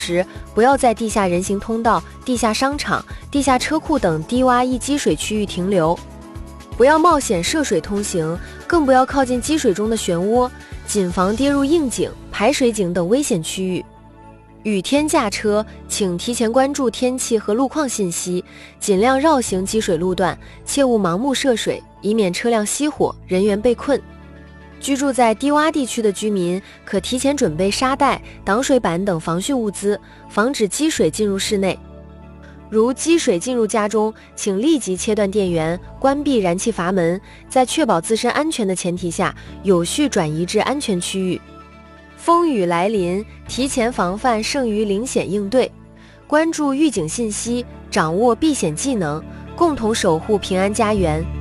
时，不要在地下人行通道、地下商场、地下车库等低洼易积水区域停留。不要冒险涉水通行，更不要靠近积水中的漩涡，谨防跌入窨井、排水井等危险区域。雨天驾车，请提前关注天气和路况信息，尽量绕行积水路段，切勿盲目涉水，以免车辆熄火、人员被困。居住在低洼地区的居民可提前准备沙袋、挡水板等防汛物资，防止积水进入室内。如积水进入家中，请立即切断电源，关闭燃气阀门，在确保自身安全的前提下，有序转移至安全区域。风雨来临，提前防范胜于领险应对，关注预警信息，掌握避险技能，共同守护平安家园。